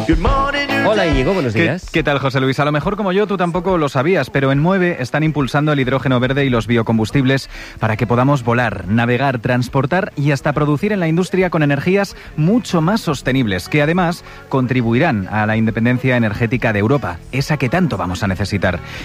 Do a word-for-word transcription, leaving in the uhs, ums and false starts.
Hola Íñigo, buenos días. ¿Qué, ¿Qué tal, José Luis? A lo mejor como yo tú tampoco lo sabías, pero en Mueve están impulsando el hidrógeno verde y los biocombustibles para que podamos volar, navegar, transportar y hasta producir en la industria con energías mucho más sostenibles, que además contribuirán a la independencia energética de Europa, esa que tanto vamos a necesitar.